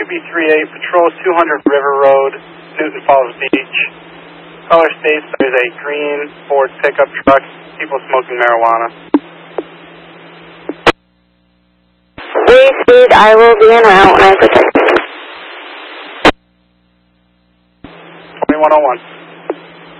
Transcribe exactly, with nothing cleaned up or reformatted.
two B three eight, patrol two hundred River Road, Newton Falls Beach. Caller states there's a green Ford pickup truck, people smoking marijuana. Please, please, I will be en route. I protect. twenty-one oh one.